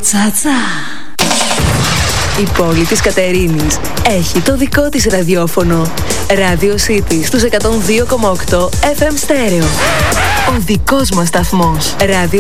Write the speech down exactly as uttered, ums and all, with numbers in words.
Τσατσα. Η πόλη της Κατερίνης έχει το δικό της ραδιόφωνο. Radio City στους εκατόν δύο κόμμα οκτώ εφ εμ στέρεο. Ο δικός μας σταθμός. Radio